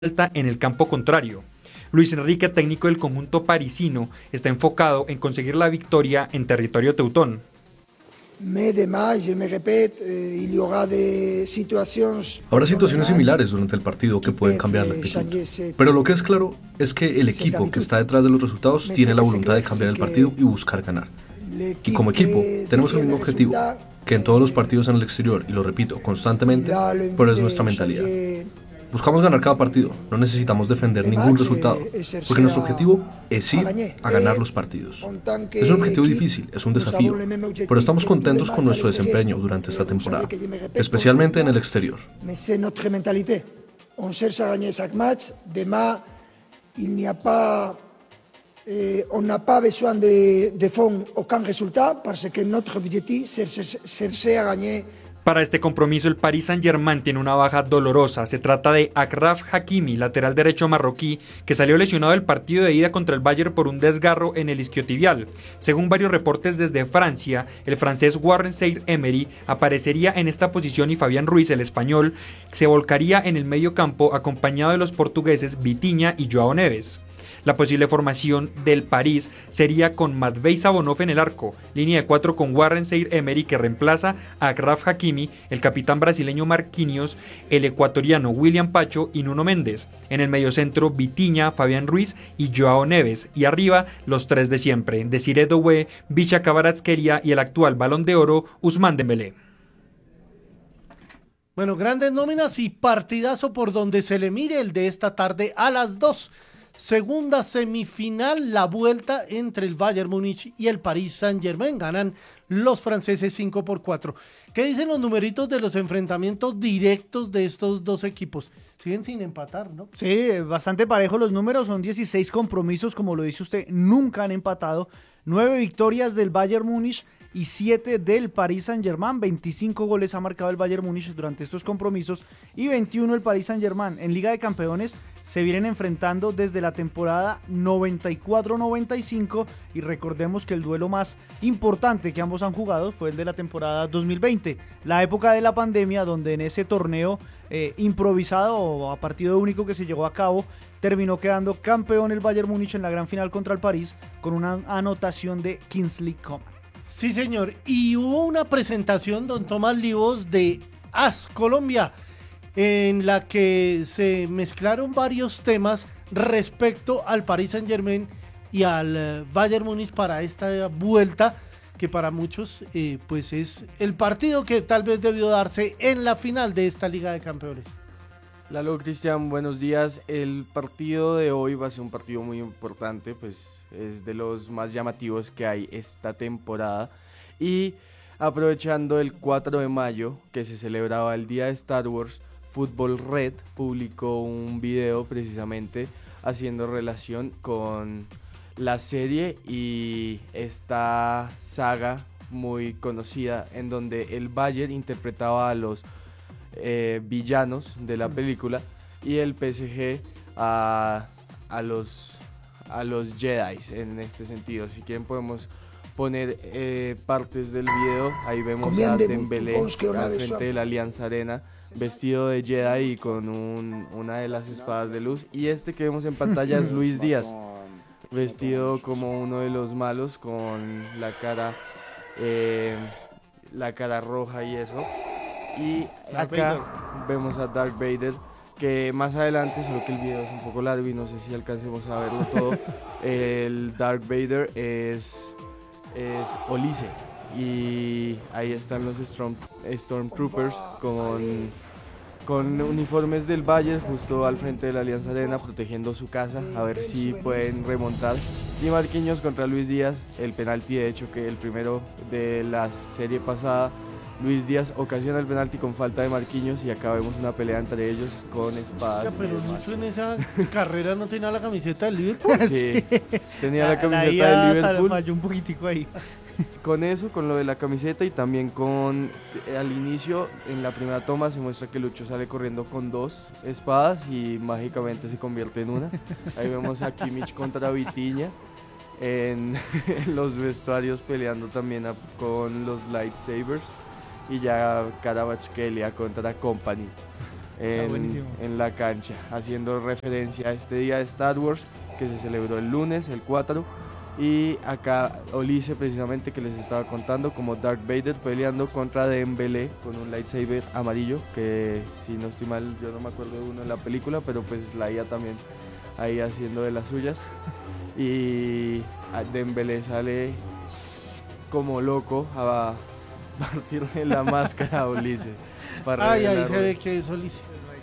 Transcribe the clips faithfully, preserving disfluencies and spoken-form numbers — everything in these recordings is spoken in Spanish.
vuelta en el campo contrario. Luis Enrique, técnico del conjunto parisino, está enfocado en conseguir la victoria en territorio teutón. Habrá situaciones similares durante el partido que pueden cambiar la actitud, pero lo que es claro es que el equipo que está detrás de los resultados tiene la voluntad de cambiar el partido y buscar ganar. Y como equipo tenemos el mismo objetivo, que en todos los partidos en el exterior, y lo repito constantemente, pero es nuestra mentalidad. Buscamos ganar cada partido, no necesitamos defender ningún resultado, porque nuestro objetivo es ir a ganar los partidos. Es un objetivo difícil, es un desafío, pero estamos contentos con nuestro desempeño durante esta temporada, especialmente en el exterior. Eh, on n'a pas besoin de, de fond aucun résultat parce que notre objectif c'est à gagner. Para este compromiso, el Paris Saint-Germain tiene una baja dolorosa. Se trata de Achraf Hakimi, lateral derecho marroquí, que salió lesionado del partido de ida contra el Bayern por un desgarro en el isquiotibial. Según varios reportes desde Francia, el francés Warren Zaïre-Emery aparecería en esta posición y Fabián Ruiz, el español, se volcaría en el medio campo acompañado de los portugueses Vitinha y Joao Neves. La posible formación del París sería con Matvei Savonov en el arco, línea de cuatro con Warren Zaïre-Emery que reemplaza a Achraf Hakimi, el capitán brasileño Marquinhos, el ecuatoriano William Pacho y Nuno Méndez. En el mediocentro Vitinha, Fabián Ruiz y Joao Neves, y arriba los tres de siempre, Desiré Doué, Visca Kvaratskhelia y el actual Balón de Oro Ousmane Dembélé. Bueno, grandes nóminas y partidazo por donde se le mire el de esta tarde a las dos. Segunda semifinal, la vuelta entre el Bayern Múnich y el Paris Saint-Germain. Ganan los franceses cinco por cuatro. ¿Qué dicen los numeritos de los enfrentamientos directos de estos dos equipos? Siguen sin empatar, ¿no? Sí, bastante parejo los números. Son dieciséis compromisos, como lo dice usted. Nunca han empatado. nueve victorias del Bayern Múnich y siete del Paris Saint-Germain. veinticinco goles ha marcado el Bayern Múnich durante estos compromisos y veintiuno el Paris Saint-Germain. En Liga de Campeones se vienen enfrentando desde la temporada noventa y cuatro noventa y cinco y recordemos que el duelo más importante que ambos han jugado fue el de la temporada dos mil veinte, la época de la pandemia, donde en ese torneo eh, improvisado o a partido único que se llevó a cabo terminó quedando campeón el Bayern Múnich en la gran final contra el París con una anotación de Kingsley Coman. Sí, señor, y hubo una presentación, don Tomás Livos, de A S Colombia, en la que se mezclaron varios temas respecto al Paris Saint-Germain y al Bayern Múnich para esta vuelta, que para muchos eh, pues es el partido que tal vez debió darse en la final de esta Liga de Campeones. Lalo, Cristian, buenos días. El partido de hoy va a ser un partido muy importante, pues es de los más llamativos que hay esta temporada. Y aprovechando el cuatro de mayo, que se celebraba el día de Star Wars, Fútbol Red publicó un video precisamente haciendo relación con la serie y esta saga muy conocida en donde el Bayern interpretaba a los eh, villanos de la película y el P S G a, a los a los Jedi en este sentido. Si quieren podemos poner eh, partes del video. Ahí vemos a Dembélé al frente de la Alianza Arena vestido de Jedi y con un, una de las espadas de luz, y este que vemos en pantalla es Luis Díaz vestido como uno de los malos con la cara eh, la cara roja y eso, y acá vemos a Darth Vader, que más adelante, solo que el video es un poco largo y no sé si alcancemos a verlo todo, el Darth Vader es, es Olise, y ahí están los Storm, Stormtroopers con, con uniformes del Bayern justo al frente de la Alianza Arena protegiendo su casa, a ver si pueden remontar. Y Marquinhos contra Luis Díaz, el penalti de hecho que el primero de la serie pasada, Luis Díaz ocasiona el penalti con falta de Marquinhos y acá vemos una pelea entre ellos con espadas. Ya, pero Lucho en esa carrera no tenía la camiseta del Liverpool. Sí, tenía la, la camiseta la del Liverpool. Falló un poquitico ahí. Con eso, con lo de la camiseta y también con, eh, al inicio, en la primera toma se muestra que Lucho sale corriendo con dos espadas y mágicamente se convierte en una. Ahí vemos a Kimmich contra Vitinha en, en los vestuarios peleando también a, con los lightsabers, y ya Kvaratskhelia contra Company en, en la cancha, haciendo referencia a este día de Star Wars que se celebró el lunes, el cuatro, y acá Olise precisamente que les estaba contando como Darth Vader peleando contra Dembélé con un lightsaber amarillo, que si no estoy mal yo no me acuerdo de uno en la película, pero pues la I A también ahí haciendo de las suyas, y Dembélé sale como loco a partirle la máscara a Olise. Para ay, ahí se ve que es Olise.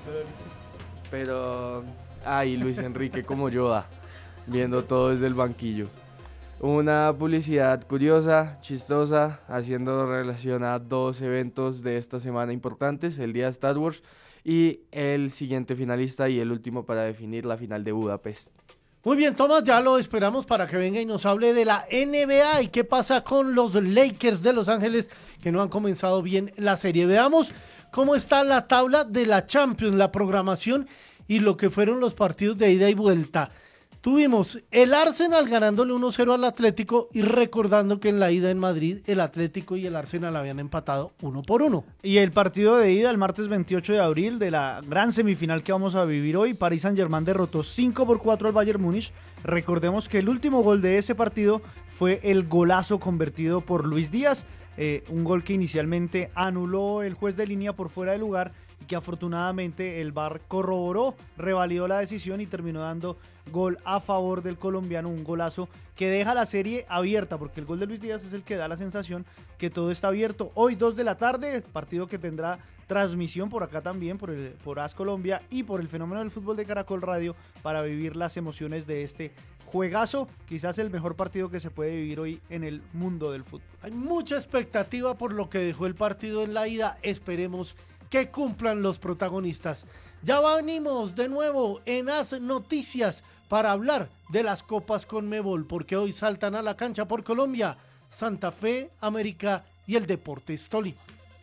Pero, ay, Luis Enrique como Yoda, viendo todo desde el banquillo. Una publicidad curiosa, chistosa, haciendo relación a dos eventos de esta semana importantes, el día de Star Wars y el siguiente finalista y el último para definir la final de Budapest. Muy bien, Tomás, ya lo esperamos para que venga y nos hable de la N B A y qué pasa con los Lakers de Los Ángeles que no han comenzado bien la serie. Veamos cómo está la tabla de la Champions, la programación y lo que fueron los partidos de ida y vuelta. Tuvimos el Arsenal ganándole uno cero al Atlético y recordando que en la ida en Madrid el Atlético y el Arsenal habían empatado uno por uno. Y el partido de ida el martes veintiocho de abril de la gran semifinal que vamos a vivir hoy, Paris Saint-Germain derrotó cinco por cuatro al Bayern Múnich. Recordemos que el último gol de ese partido fue el golazo convertido por Luis Díaz, eh, un gol que inicialmente anuló el juez de línea por fuera de lugar y que afortunadamente el V A R corroboró, revalidó la decisión y terminó dando gol a favor del colombiano, un golazo que deja la serie abierta, porque el gol de Luis Díaz es el que da la sensación que todo está abierto. Hoy dos de la tarde, partido que tendrá transmisión por acá también, por, el, por A S Colombia y por el Fenómeno del Fútbol de Caracol Radio, para vivir las emociones de este juegazo, quizás el mejor partido que se puede vivir hoy en el mundo del fútbol. Hay mucha expectativa por lo que dejó el partido en la ida, esperemos que cumplan los protagonistas. Ya venimos de nuevo en A S Noticias para hablar de las Copas Conmebol, porque hoy saltan a la cancha por Colombia Santa Fe, América y el Deportes Tolima.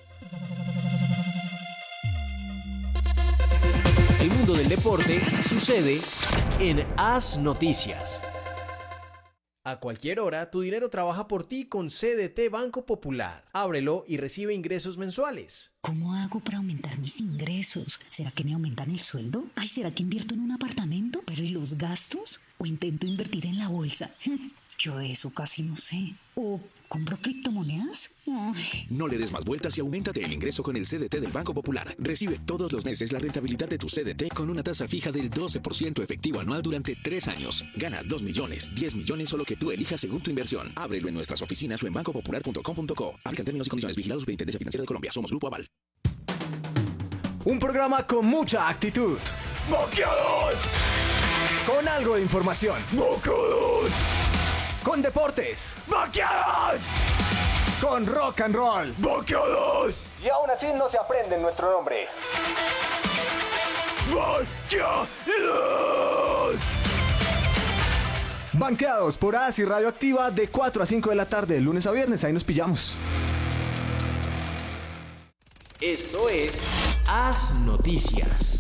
El mundo del deporte sucede en A S Noticias. A cualquier hora, tu dinero trabaja por ti con C D T Banco Popular. Ábrelo y recibe ingresos mensuales. ¿Cómo hago para aumentar mis ingresos? ¿Será que me aumentan el sueldo? Ay, ¿será que invierto en un apartamento? ¿Pero y los gastos? ¿O intento invertir en la bolsa? Yo de eso casi no sé. ¿O compro criptomonedas? Ay. No le des más vueltas y auméntate el ingreso con el C D T del Banco Popular. Recibe todos los meses la rentabilidad de tu C D T con una tasa fija del doce por ciento efectivo anual durante tres años. Gana dos millones, diez millones o lo que tú elijas según tu inversión. Ábrelo en nuestras oficinas o en banco popular punto com punto co. Aplican términos y condiciones. Vigilados por Superintendencia Financiera de Colombia. Somos Grupo Aval. Un programa con mucha actitud. ¡Boqueados! Con algo de información. ¡Boqueados! Con deportes. ¡Boqueados! Con rock and roll. ¡Boqueados! Y aún así no se aprende nuestro nombre. ¡Boqueados! Banqueados por A S y Radioactiva de cuatro a cinco de la tarde, de lunes a viernes. Ahí nos pillamos. Esto es A S Noticias.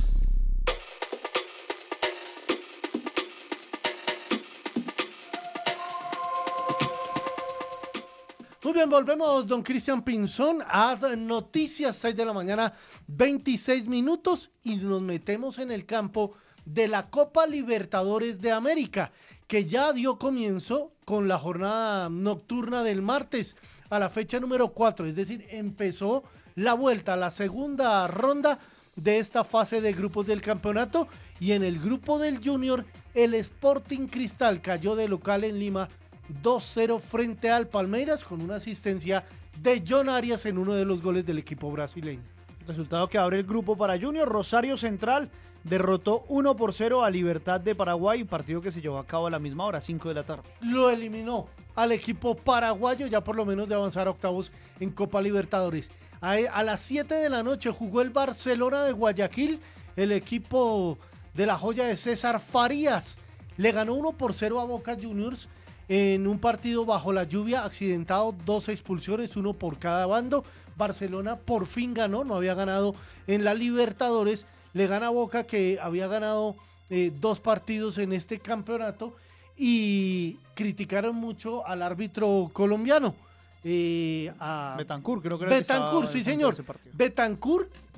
Muy bien, volvemos, don Cristian Pinzón, a A S Noticias, seis de la mañana, veintiséis minutos, y nos metemos en el campo de la Copa Libertadores de América, que ya dio comienzo con la jornada nocturna del martes a la fecha número cuatro, es decir, empezó la vuelta, la segunda ronda de esta fase de grupos del campeonato, y en el grupo del Junior, el Sporting Cristal cayó de local en Lima dos cero frente al Palmeiras con una asistencia de John Arias en uno de los goles del equipo brasileño. Resultado que abre el grupo para Junior. Rosario Central derrotó uno por cero a Libertad de Paraguay, partido que se llevó a cabo a la misma hora, cinco de la tarde. Lo eliminó al equipo paraguayo, ya por lo menos de avanzar a octavos en Copa Libertadores. A, a las siete de la noche jugó el Barcelona de Guayaquil, el equipo de la joya de César Farías. Le ganó uno por cero a Boca Juniors en un partido bajo la lluvia, accidentado, dos expulsiones, uno por cada bando. Barcelona por fin ganó, no había ganado en la Libertadores, le gana a Boca, que había ganado eh, dos partidos en este campeonato, y criticaron mucho al árbitro colombiano. Eh, a Betancur, creo que era Betancur, sí señor, Betancur,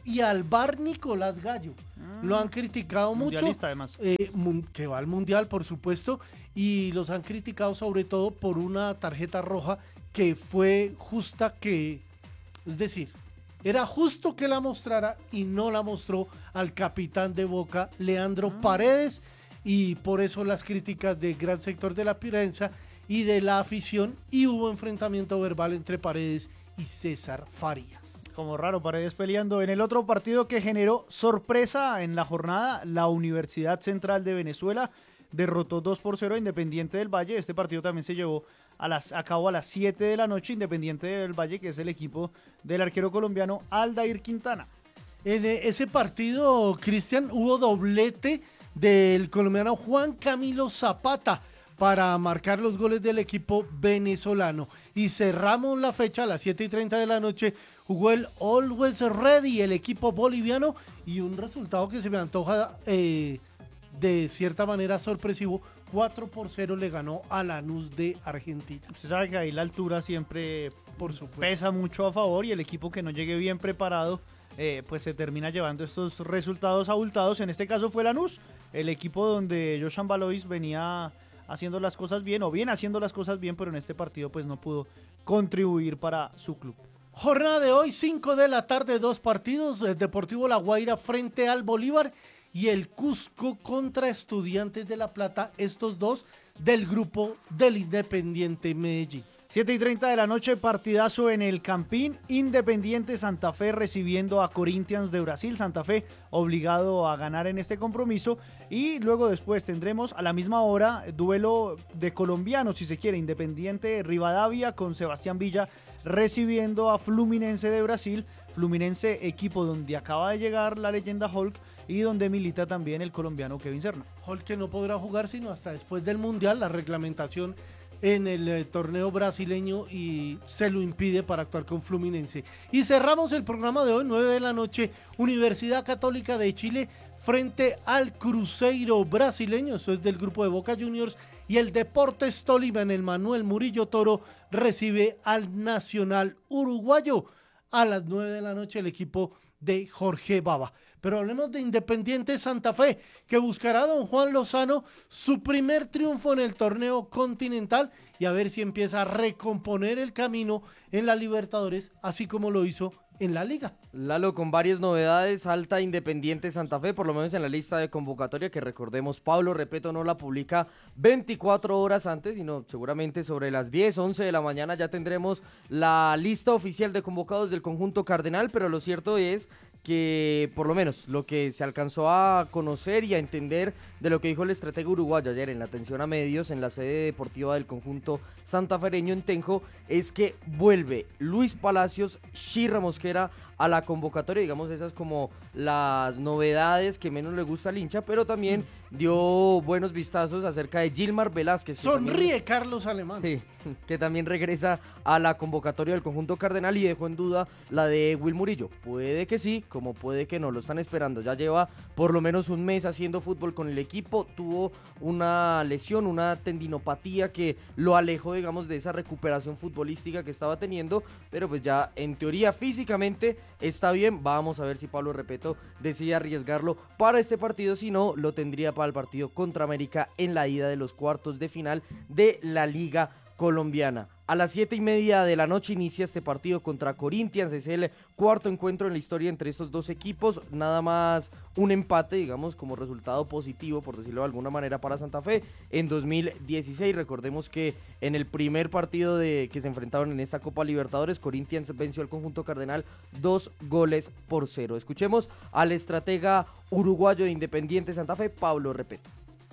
y al V A R Nicolás Gallo. Mm. Lo han criticado Mundialista, mucho. Además. Eh, que va al Mundial, por supuesto, y los han criticado sobre todo por una tarjeta roja que fue justa, que, es decir, era justo que la mostrara y no la mostró al capitán de Boca, Leandro mm. Paredes, y por eso las críticas del gran sector de la prensa y de la afición, y hubo enfrentamiento verbal entre Paredes y César Farías. Como raro, Paredes peleando. En el otro partido que generó sorpresa en la jornada, la Universidad Central de Venezuela derrotó dos por cero a Independiente del Valle. Este partido también se llevó a, las, a cabo a las siete de la noche. Independiente del Valle, que es el equipo del arquero colombiano Aldair Quintana. En ese partido, Cristian, hubo doblete del colombiano Juan Camilo Zapata para marcar los goles del equipo venezolano. Y cerramos la fecha a las siete y treinta de la noche. Jugó el Always Ready, el equipo boliviano, y un resultado que se me antoja eh, de cierta manera sorpresivo. cuatro por cero le ganó a Lanús de Argentina. Usted sabe que ahí la altura siempre por supuesto pesa mucho a favor, y el equipo que no llegue bien preparado eh, pues se termina llevando estos resultados abultados. En este caso fue Lanús, el equipo donde Joshan Valois venía haciendo las cosas bien, o bien haciendo las cosas bien, pero en este partido pues no pudo contribuir para su club. Jornada de hoy, cinco de la tarde, dos partidos, el Deportivo La Guaira frente al Bolívar y el Cusco contra Estudiantes de La Plata, estos dos del grupo del Independiente Medellín. siete y treinta de la noche, partidazo en el Campín. Independiente Santa Fe recibiendo a Corinthians de Brasil. Santa Fe obligado a ganar en este compromiso. Y luego después tendremos a la misma hora duelo de colombianos, si se quiere. Independiente Rivadavia con Sebastián Villa recibiendo a Fluminense de Brasil. Fluminense, equipo donde acaba de llegar la leyenda Hulk y donde milita también el colombiano Kevin Serna. Hulk que no podrá jugar sino hasta después del Mundial. La reglamentación en el eh, torneo brasileño y se lo impide para actuar con Fluminense. Y cerramos el programa de hoy, nueve de la noche, Universidad Católica de Chile frente al Cruzeiro brasileño, eso es del grupo de Boca Juniors, y el Deportes Tolima en el Manuel Murillo Toro recibe al Nacional uruguayo. A las nueve de la noche el equipo de Jorge Baba. Pero hablemos de Independiente Santa Fe, que buscará a don Juan Lozano su primer triunfo en el torneo continental y a ver si empieza a recomponer el camino en la Libertadores, así como lo hizo en la Liga. Lalo, con varias novedades, alta Independiente Santa Fe, por lo menos en la lista de convocatoria, que recordemos, Pablo Repeto no la publica veinticuatro horas antes, sino seguramente sobre las diez, once de la mañana ya tendremos la lista oficial de convocados del conjunto cardenal, pero lo cierto es que por lo menos lo que se alcanzó a conocer y a entender de lo que dijo el estratega uruguayo ayer en la atención a medios en la sede deportiva del conjunto santafereño en Tenjo, es que vuelve Luis Palacios, Shirra Mosquera a la convocatoria. Digamos, esas como las novedades que menos le gusta al hincha, pero también dio buenos vistazos acerca de Gilmar Velázquez. Sonríe también, Carlos Alemán. Sí, que también regresa a la convocatoria del conjunto cardenal y dejó en duda la de Will Murillo. Puede que sí, como puede que no, lo están esperando. Ya lleva por lo menos un mes haciendo fútbol con el equipo, tuvo una lesión, una tendinopatía que lo alejó, digamos, de esa recuperación futbolística que estaba teniendo, pero pues ya en teoría físicamente está bien. Vamos a ver si Pablo Repeto decide arriesgarlo para este partido, si no, lo tendría para el partido contra América en la ida de los cuartos de final de la Liga Colombiana. A las siete y media de la noche inicia este partido contra Corinthians, es el cuarto encuentro en la historia entre estos dos equipos, nada más un empate, digamos, como resultado positivo, por decirlo de alguna manera, para Santa Fe en dos mil dieciséis. Recordemos que en el primer partido de que se enfrentaron en esta Copa Libertadores, Corinthians venció al conjunto cardenal dos goles por cero. Escuchemos al estratega uruguayo de Independiente Santa Fe, Pablo Repeto.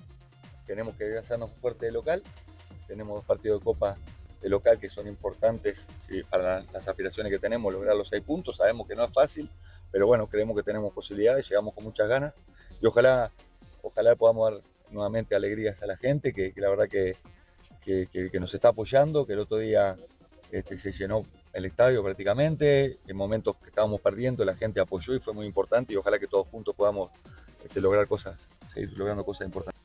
Tenemos que hacernos fuerte de local, tenemos dos partidos de Copa de local que son importantes, ¿sí?, para las aspiraciones que tenemos, lograr los seis puntos. Sabemos que no es fácil, pero bueno, creemos que tenemos posibilidades, llegamos con muchas ganas y ojalá, ojalá podamos dar nuevamente alegrías a la gente, que, que la verdad que, que, que, que nos está apoyando, que el otro día este, se llenó el estadio prácticamente, en momentos que estábamos perdiendo la gente apoyó y fue muy importante, y ojalá que todos juntos podamos este, lograr cosas, seguir logrando cosas importantes.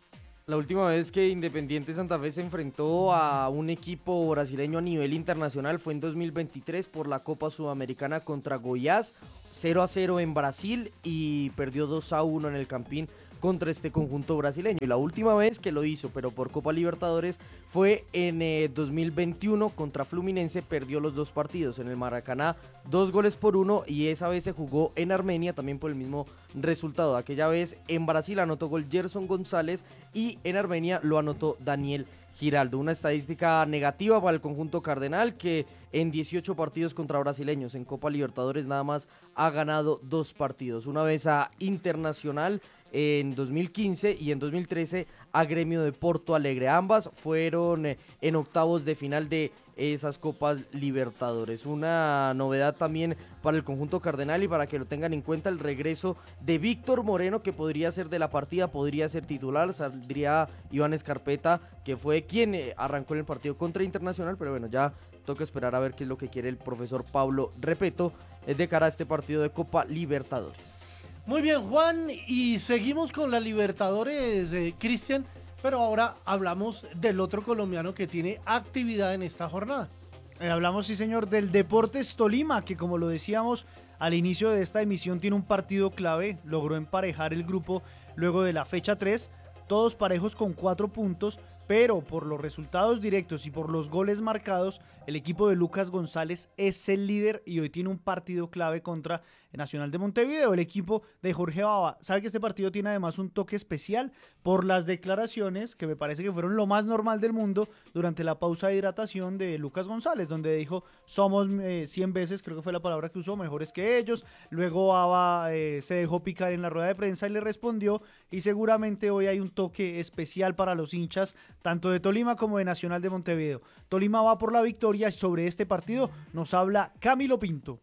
La última vez que Independiente Santa Fe se enfrentó a un equipo brasileño a nivel internacional fue en dos mil veintitrés por la Copa Sudamericana contra Goiás, cero a cero en Brasil y perdió dos a uno en el Campín contra este conjunto brasileño. Y la última vez que lo hizo, pero por Copa Libertadores, fue en eh, dos mil veintiuno contra Fluminense, perdió los dos partidos en el Maracaná, dos goles por uno, y esa vez se jugó en Armenia también por el mismo resultado. Aquella vez en Brasil anotó gol Gerson González y en Armenia lo anotó Daniel Giraldo. Una estadística negativa para el conjunto cardenal, que en dieciocho partidos contra brasileños en Copa Libertadores nada más ha ganado dos partidos. Una vez a Internacional en dos mil quince y en dos mil trece a Gremio de Porto Alegre. Ambas fueron en octavos de final de esas Copas Libertadores. Una novedad también para el conjunto cardenal, y para que lo tengan en cuenta, el regreso de Víctor Moreno, que podría ser de la partida, podría ser titular. Saldría Iván Escarpeta, que fue quien arrancó en el partido contra Internacional, pero bueno, ya toca esperar a ver qué es lo que quiere el profesor Pablo Repeto de cara a este partido de Copa Libertadores. Muy bien, Juan, y seguimos con la Libertadores, eh, Cristian, pero ahora hablamos del otro colombiano que tiene actividad en esta jornada. Eh, hablamos, sí señor, del Deportes Tolima, que como lo decíamos al inicio de esta emisión, tiene un partido clave. Logró emparejar el grupo luego de la fecha tres, todos parejos con cuatro puntos, pero por los resultados directos y por los goles marcados, el equipo de Lucas González es el líder y hoy tiene un partido clave contra Nacional de Montevideo, el equipo de Jorge Baba. Sabe que este partido tiene además un toque especial por las declaraciones que me parece que fueron lo más normal del mundo durante la pausa de hidratación de Lucas González, donde dijo somos eh, cien veces, creo que fue la palabra que usó, mejores que ellos. Luego Baba eh, se dejó picar en la rueda de prensa y le respondió, y seguramente hoy hay un toque especial para los hinchas tanto de Tolima como de Nacional de Montevideo. Tolima va por la victoria y sobre este partido nos habla Camilo Pinto.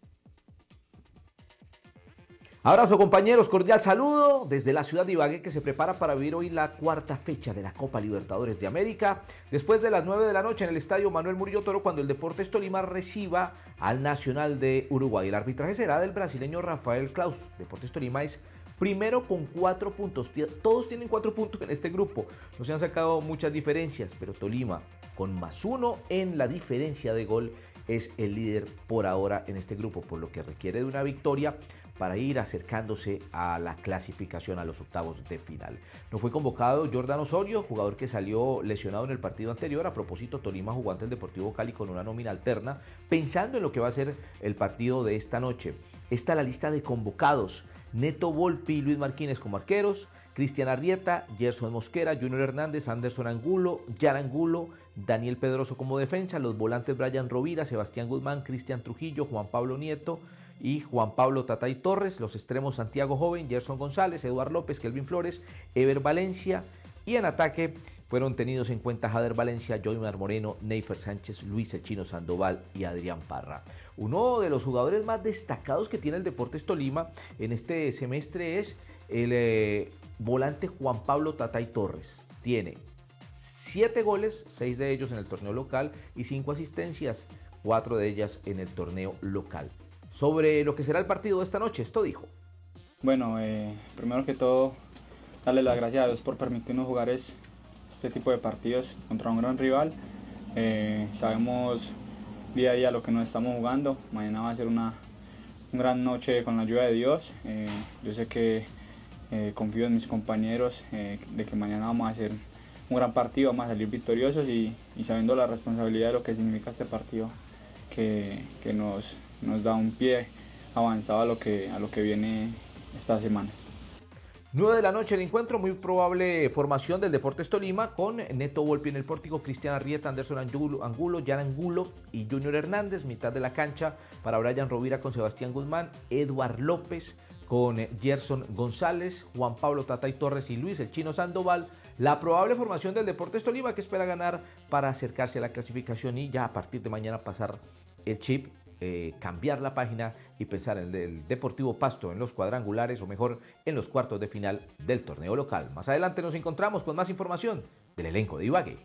Abrazo compañeros, cordial saludo desde la ciudad de Ibagué, que se prepara para vivir hoy la cuarta fecha de la Copa Libertadores de América, después de las nueve de la noche en el estadio Manuel Murillo Toro, cuando el Deportes Tolima reciba al Nacional de Uruguay. El arbitraje será del brasileño Rafael Claus. Deportes Tolima es primero con cuatro puntos, todos tienen cuatro puntos en este grupo, no se han sacado muchas diferencias, pero Tolima con más uno en la diferencia de gol es el líder por ahora en este grupo, por lo que requiere de una victoria para ir acercándose a la clasificación a los octavos de final. No fue convocado Jordan Osorio, jugador que salió lesionado en el partido anterior. A propósito, Tolima jugó ante el Deportivo Cali con una nómina alterna, pensando en lo que va a ser el partido de esta noche. Está la lista de convocados: Neto Volpi y Luis Martínez como arqueros, Cristian Arrieta, Gerson Mosquera, Junior Hernández, Anderson Angulo, Jan Angulo, Daniel Pedroso como defensa, los volantes Brian Rovira, Sebastián Guzmán, Cristian Trujillo, Juan Pablo Nieto y Juan Pablo Tatay Torres, los extremos Santiago Joven, Gerson González, Eduard López, Kelvin Flores, Ever Valencia, y en ataque fueron tenidos en cuenta Jader Valencia, Joymar Moreno, Neifer Sánchez, Luis Echino Sandoval y Adrián Parra. Uno de los jugadores más destacados que tiene el Deportes Tolima en este semestre es el eh, volante Juan Pablo Tatay Torres. Tiene siete goles, seis de ellos en el torneo local y cinco asistencias, cuatro de ellas en el torneo local. Sobre lo que será el partido de esta noche, esto dijo. Bueno, eh, primero que todo, darle las gracias a Dios por permitirnos jugar es, este tipo de partidos contra un gran rival. Eh, sabemos día a día lo que nos estamos jugando. Mañana va a ser una, una gran noche con la ayuda de Dios. Eh, yo sé que eh, confío en mis compañeros eh, de que mañana vamos a hacer un gran partido, vamos a salir victoriosos y, y sabiendo la responsabilidad de lo que significa este partido, que, que nos, nos da un pie avanzado a lo que, a lo que viene esta semana. nueve de la noche el encuentro, muy probable formación del Deportes Tolima con Neto Volpi en el pórtico, Cristian Arrieta, Anderson Angulo, Angulo, Jan Angulo y Junior Hernández. Mitad de la cancha para Brian Rovira con Sebastián Guzmán, Eduard López con Gerson González, Juan Pablo Tatay Torres y Luis el Chino Sandoval. La probable formación del Deportes Tolima, que espera ganar para acercarse a la clasificación y ya a partir de mañana pasar el chip, eh, cambiar la página y pensar en el Deportivo Pasto en los cuadrangulares, o mejor en los cuartos de final del torneo local. Más adelante nos encontramos con más información del elenco de Ibagué.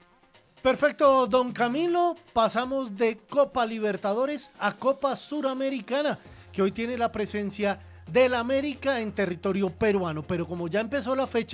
Perfecto, don Camilo. Pasamos de Copa Libertadores a Copa Suramericana, que hoy tiene la presencia del América en territorio peruano. Pero como ya empezó la fecha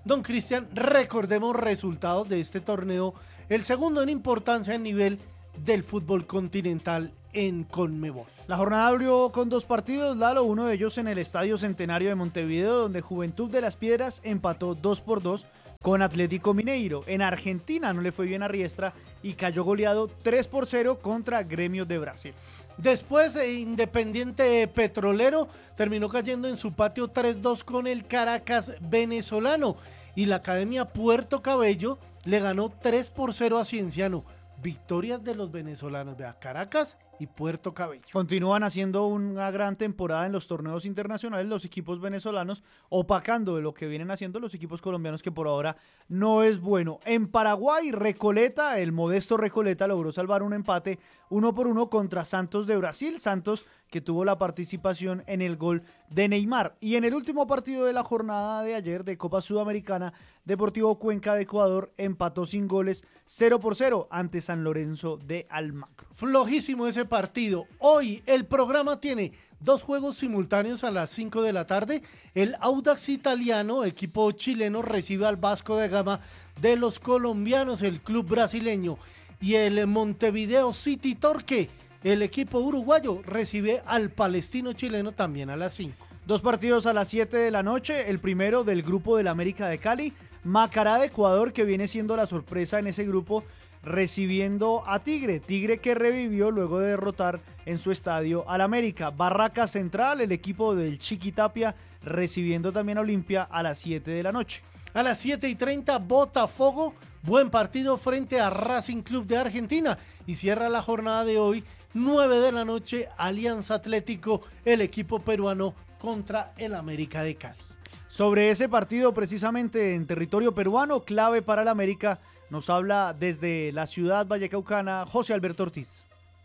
Don Cristian, recordemos resultados de este torneo, el segundo en importancia a nivel del fútbol continental en Conmebol. La jornada abrió con dos partidos, Lalo, uno de ellos en el Estadio Centenario de Montevideo, donde Juventud de las Piedras empató dos por dos con Atlético Mineiro. En Argentina no le fue bien a Riestra y cayó goleado tres por cero contra Gremio de Brasil. Después, Independiente Petrolero terminó cayendo en su patio tres dos con el Caracas venezolano y la Academia Puerto Cabello le ganó tres por cero a Cienciano. Victorias de los venezolanos, vea, Caracas y Puerto Cabello. Continúan haciendo una gran temporada en los torneos internacionales los equipos venezolanos, opacando de lo que vienen haciendo los equipos colombianos, que por ahora no es bueno. En Paraguay, Recoleta, el modesto Recoleta logró salvar un empate uno por uno contra Santos de Brasil. Santos que tuvo la participación en el gol de Neymar. Y en el último partido de la jornada de ayer de Copa Sudamericana, Deportivo Cuenca de Ecuador empató sin goles cero por cero ante San Lorenzo de Almagro. Flojísimo ese partido. Hoy el programa tiene dos juegos simultáneos a las cinco de la tarde. El Audax Italiano, equipo chileno, recibe al Vasco da Gama de los colombianos, el club brasileño. Y el Montevideo City Torque, el equipo uruguayo, recibe al Palestino chileno también a las cinco. Dos partidos a las siete de la noche, el primero del grupo del América de Cali, Macará de Ecuador, que viene siendo la sorpresa en ese grupo, recibiendo a Tigre, Tigre que revivió luego de derrotar en su estadio al América. Barraca Central, el equipo del Chiquitapia, recibiendo también a Olimpia a las siete de la noche. A las siete y treinta, Botafogo, buen partido frente a Racing Club de Argentina. Y cierra la jornada de hoy, nueve de la noche, Alianza Atlético, el equipo peruano contra el América de Cali. Sobre ese partido, precisamente en territorio peruano, clave para el América, nos habla desde la ciudad vallecaucana José Alberto Ortiz.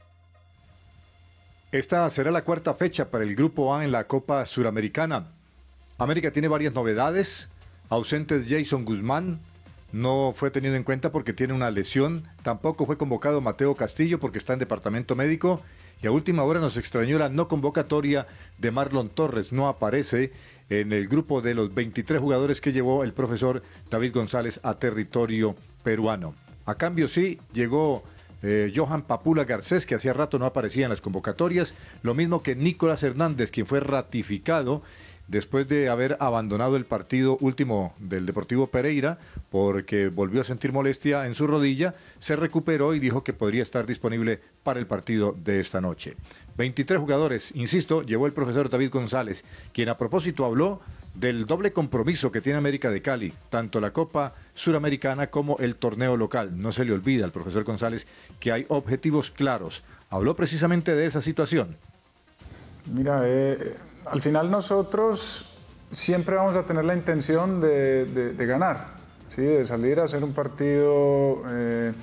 Esta será la cuarta fecha para el Grupo A en la Copa Suramericana. América tiene varias novedades. Ausentes Jason Guzmán, no fue tenido en cuenta porque tiene una lesión. Tampoco fue convocado Mateo Castillo porque está en departamento médico. Y a última hora nos extrañó la no convocatoria de Marlon Torres. No aparece en el grupo de los veintitrés jugadores que llevó el profesor David González a territorio peruano. A cambio sí, llegó eh, Johan Papula Garcés, que hacía rato no aparecía en las convocatorias. Lo mismo que Nicolás Hernández, quien fue ratificado después de haber abandonado el partido último del Deportivo Pereira porque volvió a sentir molestia en su rodilla, se recuperó y dijo que podría estar disponible para el partido de esta noche. veintitrés jugadores, insisto, llevó el profesor David González, quien a propósito habló del doble compromiso que tiene América de Cali, tanto la Copa Suramericana como el torneo local. No se le olvida al profesor González que hay objetivos claros. Habló precisamente de esa situación. Mira, eh... al final nosotros siempre vamos a tener la intención de, de, de ganar, ¿sí? De salir a hacer un partido eh,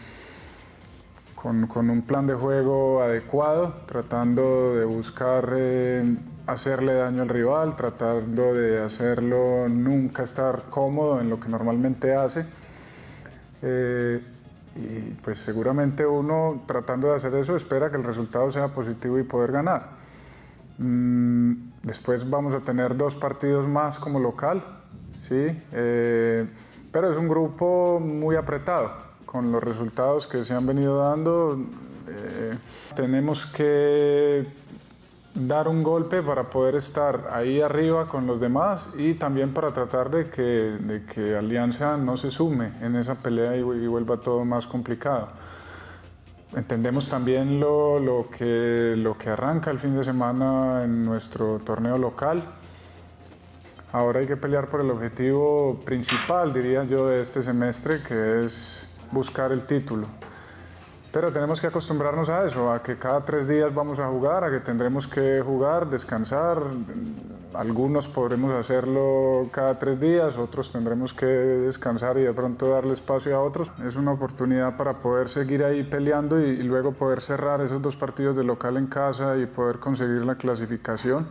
con, con un plan de juego adecuado, tratando de buscar eh, hacerle daño al rival, tratando de hacerlo nunca estar cómodo en lo que normalmente hace. Eh, y pues seguramente uno tratando de hacer eso espera que el resultado sea positivo y poder ganar. Después vamos a tener dos partidos más como local, ¿sí? Eh, pero es un grupo muy apretado, con los resultados que se han venido dando. Eh, tenemos que dar un golpe para poder estar ahí arriba con los demás y también para tratar de que, de que Alianza no se sume en esa pelea y, y vuelva todo más complicado. Entendemos también lo, lo, que, lo que arranca el fin de semana en nuestro torneo local. Ahora hay que pelear por el objetivo principal, diría yo, de este semestre, que es buscar el título. Pero tenemos que acostumbrarnos a eso, a que cada tres días vamos a jugar, a que tendremos que jugar, descansar. Algunos podremos hacerlo cada tres días, otros tendremos que descansar y de pronto darle espacio a otros. Es una oportunidad para poder seguir ahí peleando y, y luego poder cerrar esos dos partidos de local en casa y poder conseguir la clasificación.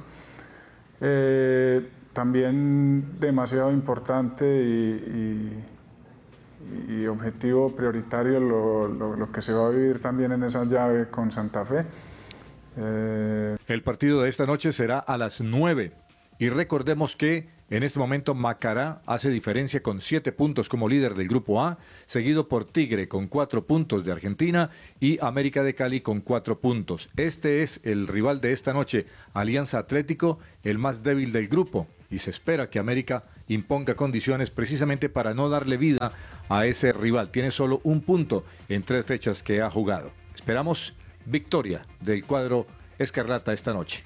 Eh, también demasiado importante y, y, y objetivo prioritario lo, lo, lo que se va a vivir también en esa llave con Santa Fe. Eh... El partido de esta noche será a las nueve. Y recordemos que en este momento Macará hace diferencia con siete puntos como líder del Grupo A, seguido por Tigre con cuatro puntos de Argentina y América de Cali con cuatro puntos. Este es el rival de esta noche, Alianza Atlético, el más débil del grupo, y se espera que América imponga condiciones precisamente para no darle vida a ese rival. Tiene solo un punto en tres fechas que ha jugado. Esperamos victoria del cuadro escarlata esta noche.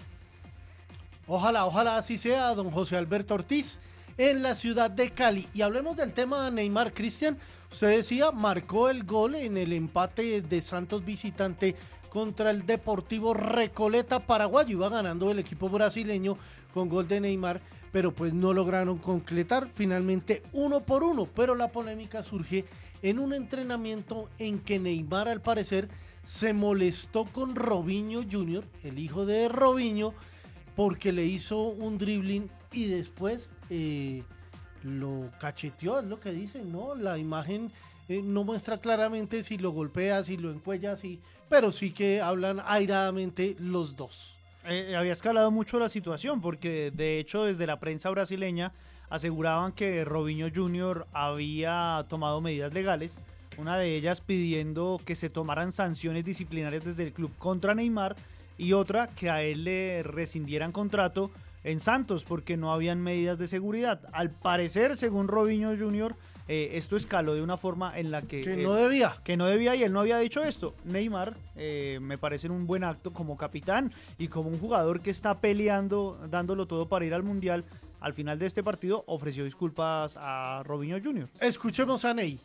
Ojalá, ojalá así sea, don José Alberto Ortiz, en la ciudad de Cali. Y hablemos del tema de Neymar. Cristian, usted decía, marcó el gol en el empate de Santos visitante contra el Deportivo Recoleta paraguayo. Iba ganando el equipo brasileño con gol de Neymar, pero pues no lograron concretar, finalmente uno por uno. Pero la polémica surge en un entrenamiento en que Neymar, al parecer, se molestó con Robinho junior, el hijo de Robinho, porque le hizo un dribbling y después eh, lo cacheteó, es lo que dicen, ¿no? La imagen eh, no muestra claramente si lo golpea, si lo encuella, si, pero sí que hablan airadamente los dos. Eh, había escalado mucho la situación porque de hecho desde la prensa brasileña aseguraban que Robinho junior había tomado medidas legales, una de ellas pidiendo que se tomaran sanciones disciplinarias desde el club contra Neymar, y otra que a él le rescindieran contrato en Santos porque no habían medidas de seguridad. Al parecer, según Robinho junior, eh, esto escaló de una forma en la que... Que él, no debía. Que no debía y él no había dicho esto. Neymar eh, me parece un buen acto como capitán y como un jugador que está peleando, dándolo todo para ir al Mundial. Al final de este partido ofreció disculpas a Robinho junior Escuchemos a Ney.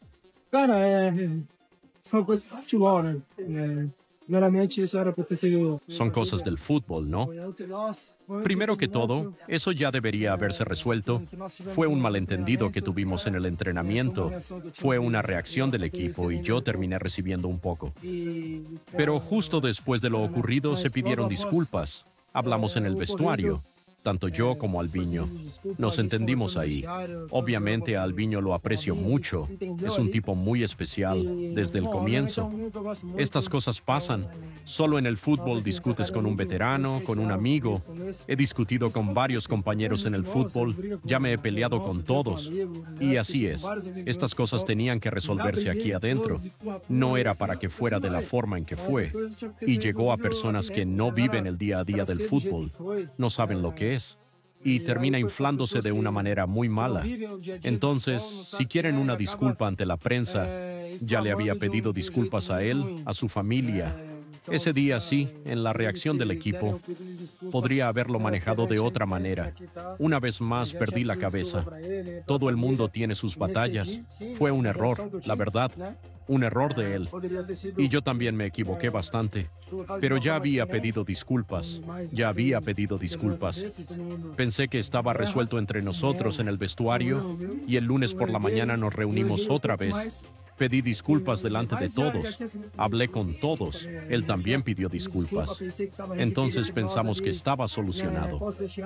Cara, é, são coisas de futebol, né? É, primeiramente, isso era para ter sido... Son cosas del fútbol, ¿no? Primero que todo, eso ya debería haberse resuelto. Fue un malentendido que tuvimos en el entrenamiento. Fue una reacción del equipo y yo terminé recibiendo un poco. Pero justo después de lo ocurrido se pidieron disculpas. Hablamos en el vestuario. Tanto yo como Albiño. Nos entendimos ahí. Obviamente a Albiño lo aprecio mucho. Es un tipo muy especial desde el comienzo. Estas cosas pasan. Solo en el fútbol discutes con un veterano, con un amigo. He discutido con varios compañeros en el fútbol. Ya me he peleado con todos. Y así es. Estas cosas tenían que resolverse aquí adentro. No era para que fuera de la forma en que fue. Y llegó a personas que no viven el día a día del fútbol. No saben lo que es. Y termina inflándose de una manera muy mala. Entonces, si quieren una disculpa ante la prensa, ya le había pedido disculpas a él, a su familia. Ese día sí, en la reacción del equipo, podría haberlo manejado de otra manera. Una vez más perdí la cabeza. Todo el mundo tiene sus batallas. Fue un error, la verdad. Un error de él. Y yo también me equivoqué bastante. Pero ya había pedido disculpas. Ya había pedido disculpas. Pensé que estaba resuelto entre nosotros en el vestuario y el lunes por la mañana nos reunimos otra vez. Pedí disculpas delante de todos. Hablé con todos. Él también pidió disculpas. Entonces pensamos que estaba solucionado.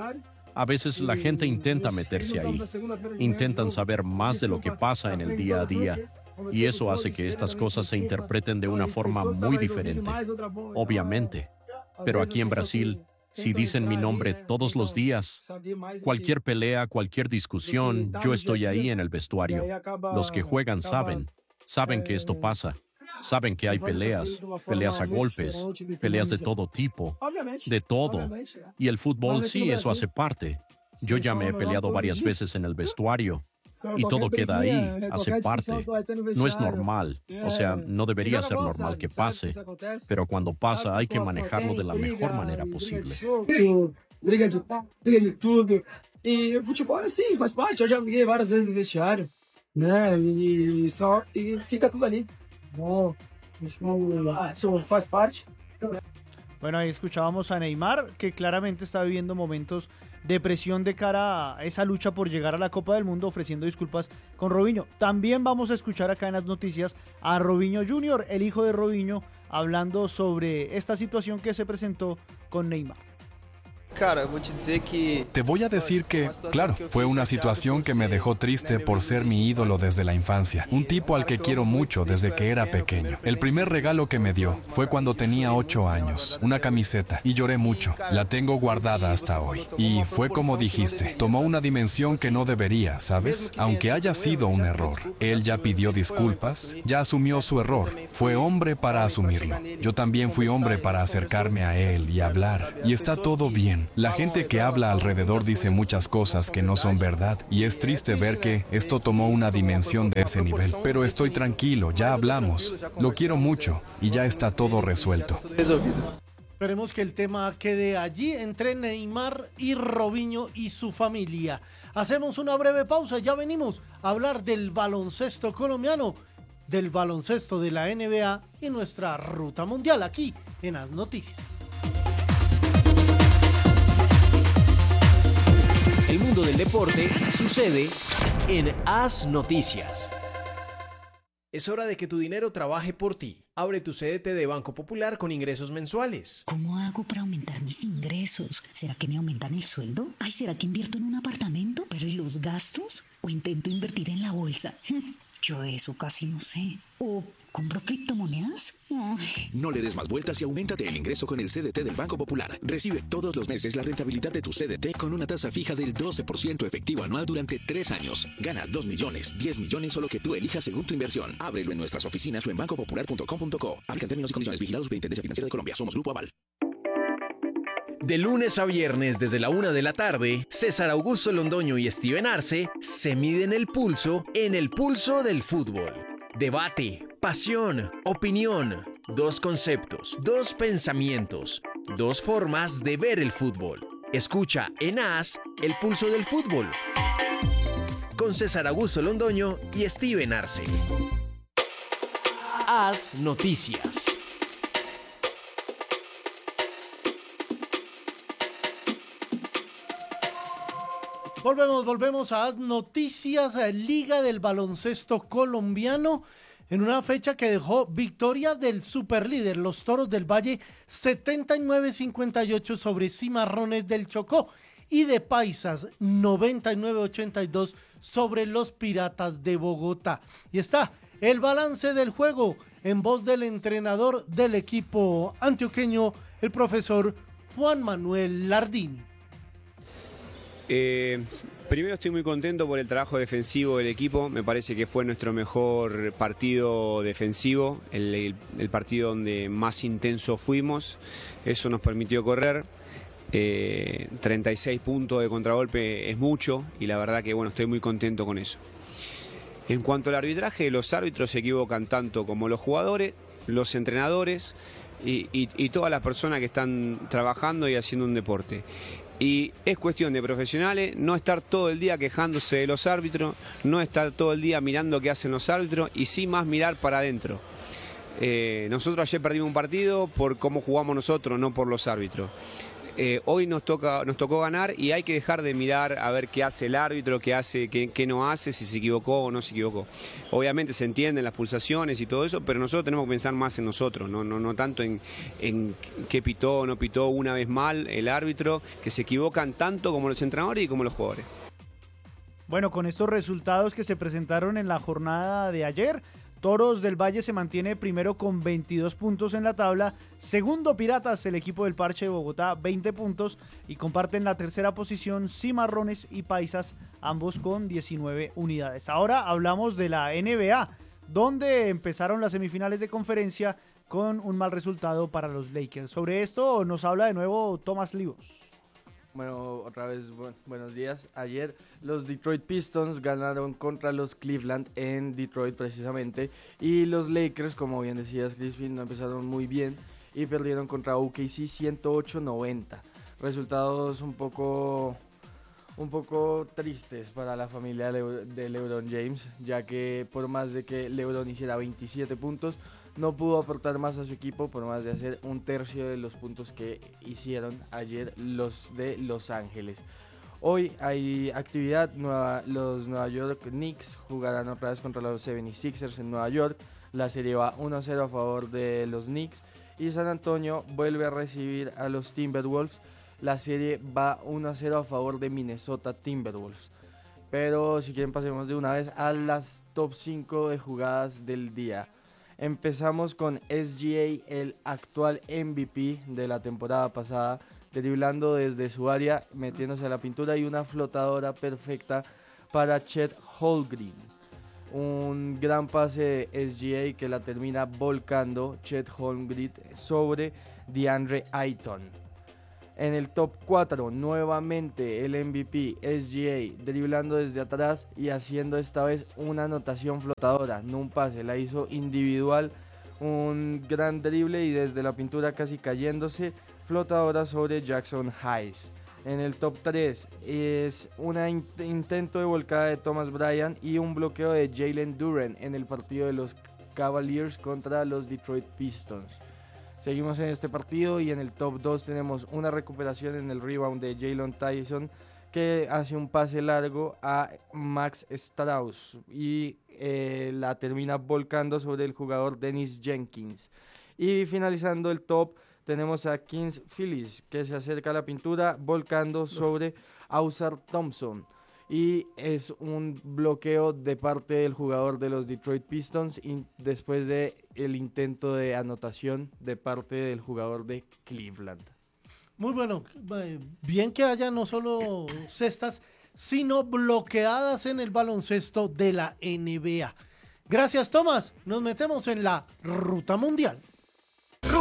A veces la gente intenta meterse ahí. Intentan saber más de lo que pasa en el día a día. Y eso hace que estas cosas se interpreten de una forma muy diferente. Obviamente. Pero aquí en Brasil, si dicen mi nombre todos los días, cualquier pelea, cualquier discusión, yo estoy ahí en el vestuario. Los que juegan saben. Saben que esto pasa. Saben que hay peleas, peleas a golpes, peleas de todo tipo, de todo. Y el fútbol sí, eso hace parte. Yo ya me he peleado varias veces en el vestuario. Y todo queda ahí, hace parte. No es normal, o sea, no debería ser normal que pase, pero cuando pasa hay que manejarlo de la mejor manera posible. Briga de, briga de tudo. E o futebol é assim, faz parte. Eu já briguei várias vezes no vestiário, né? E só e fica tudo ali. Bom, isso faz parte. Bueno, ahí escuchábamos a Neymar, que claramente está viviendo momentos de presión de cara a esa lucha por llegar a la Copa del Mundo, ofreciendo disculpas con Robinho. También vamos a escuchar acá en las noticias a Robinho junior, el hijo de Robinho, hablando sobre esta situación que se presentó con Neymar. Te voy a decir que, claro, fue una situación que me dejó triste por ser mi ídolo desde la infancia. Un tipo al que quiero mucho desde que era pequeño. El primer regalo que me dio fue cuando tenía ocho años. Una camiseta. Y lloré mucho. La tengo guardada hasta hoy. Y fue como dijiste. Tomó una dimensión que no debería, ¿sabes? Aunque haya sido un error. Él ya pidió disculpas. Ya asumió su error. Fue hombre para asumirlo. Yo también fui hombre para acercarme a él y hablar. Y está todo bien. La gente que habla alrededor dice muchas cosas que no son verdad y es triste ver que esto tomó una dimensión de ese nivel. Pero estoy tranquilo, ya hablamos, lo quiero mucho y ya está todo resuelto. Esperemos que el tema quede allí entre Neymar y Robinho y su familia. Hacemos una breve pausa, ya venimos a hablar del baloncesto colombiano, del baloncesto de la N B A y nuestra ruta mundial aquí en As Noticias. El mundo del deporte sucede en As Noticias. Es hora de que tu dinero trabaje por ti. Abre tu C D T de Banco Popular con ingresos mensuales. ¿Cómo hago para aumentar mis ingresos? ¿Será que me aumentan el sueldo? Ay, ¿será que invierto en un apartamento? ¿Pero y los gastos? ¿O intento invertir en la bolsa? Yo eso casi no sé. ¿O compro criptomonedas? Ay. No le des más vueltas y auméntate el ingreso con el C D T del Banco Popular. Recibe todos los meses la rentabilidad de tu C D T con una tasa fija del doce por ciento efectivo anual durante tres años. Gana dos millones, diez millones o lo que tú elijas según tu inversión. Ábrelo en nuestras oficinas o en banco popular punto com punto co. Aplican términos y condiciones. Vigilados Superintendencia Financiera de Colombia. Somos Grupo Aval. De lunes a viernes desde la una de la tarde, César Augusto Londoño y Steven Arce se miden el pulso en el pulso del fútbol. Debate, pasión, opinión, dos conceptos, dos pensamientos, dos formas de ver el fútbol. Escucha en As el pulso del fútbol con César Augusto Londoño y Steven Arce. As Noticias. Volvemos, volvemos a Noticias, a Liga del Baloncesto Colombiano, en una fecha que dejó victoria del superlíder, los Toros del Valle, setenta y nueve a cincuenta y ocho sobre Cimarrones del Chocó, y de Paisas, noventa y nueve a ochenta y dos sobre los Piratas de Bogotá. Y está el balance del juego en voz del entrenador del equipo antioqueño, el profesor Juan Manuel Lardini. Eh, primero estoy muy contento por el trabajo defensivo del equipo, me parece que fue nuestro mejor partido defensivo, el, el, el partido donde más intenso fuimos, eso nos permitió correr, eh, treinta y seis puntos de contragolpe es mucho y la verdad que bueno, estoy muy contento con eso. En cuanto al arbitraje, los árbitros se equivocan tanto como los jugadores, los entrenadores y, y, y todas las personas que están trabajando y haciendo un deporte. Y es cuestión de profesionales, no estar todo el día quejándose de los árbitros, no estar todo el día mirando qué hacen los árbitros y sí más mirar para adentro. Eh, nosotros ayer perdimos un partido por cómo jugamos nosotros, no por los árbitros. Eh, hoy nos toca, nos tocó ganar y hay que dejar de mirar a ver qué hace el árbitro, qué hace, qué, qué no hace, si se equivocó o no se equivocó. Obviamente se entienden las pulsaciones y todo eso, pero nosotros tenemos que pensar más en nosotros, no, no, no tanto en, en qué pitó o no pitó una vez mal el árbitro, que se equivocan tanto como los entrenadores y como los jugadores. Bueno, con estos resultados que se presentaron en la jornada de ayer, Toros del Valle se mantiene primero con veintidós puntos en la tabla, segundo Piratas, el equipo del Parche de Bogotá, veinte puntos, y comparten la tercera posición Cimarrones y Paisas, ambos con diecinueve unidades. Ahora hablamos de la N B A, donde empezaron las semifinales de conferencia con un mal resultado para los Lakers. Sobre esto nos habla de nuevo Tomás Livos. Bueno, otra vez bu- buenos días. Ayer los Detroit Pistons ganaron contra los Cleveland en Detroit precisamente, y los Lakers, como bien decías Crispin, no empezaron muy bien y perdieron contra O K C ciento ocho a noventa. Resultados un poco un poco tristes para la familia de, Le- de LeBron James, ya que por más de que LeBron hiciera veintisiete puntos, no pudo aportar más a su equipo, por más de hacer un tercio de los puntos que hicieron ayer los de Los Ángeles. Hoy hay actividad, nueva, los Nueva York Knicks jugarán otra vez contra los setenta y seis ers en Nueva York, la serie va uno a cero a favor de los Knicks, y San Antonio vuelve a recibir a los Timberwolves, la serie va uno a cero a favor de Minnesota Timberwolves. Pero si quieren pasemos de una vez a las top cinco de jugadas del día. Empezamos con S G A, el actual M V P de la temporada pasada, driblando desde su área, metiéndose a la pintura y una flotadora perfecta para Chet Holmgren. Un gran pase de S G A que la termina volcando Chet Holmgren sobre DeAndre Ayton. En el top cuatro, nuevamente el M V P S G A, driblando desde atrás y haciendo esta vez una anotación flotadora, no un pase, la hizo individual, un gran drible y desde la pintura casi cayéndose, flotadora sobre Jackson Hayes. En el top tres es un in- intento de volcada de Thomas Bryant y un bloqueo de Jalen Duren en el partido de los Cavaliers contra los Detroit Pistons. Seguimos en este partido y en el top dos tenemos una recuperación en el rebound de Jalen Tyson que hace un pase largo a Max Strauss y eh, la termina volcando sobre el jugador Dennis Jenkins. Y finalizando el top tenemos a Kings Phillies que se acerca a la pintura volcando sobre Ausar Thompson. Y es un bloqueo de parte del jugador de los Detroit Pistons y después de el intento de anotación de parte del jugador de Cleveland. Muy bueno, bien que haya no solo cestas, sino bloqueadas en el baloncesto de la N B A. Gracias, Tomás. Nos metemos en la ruta mundial.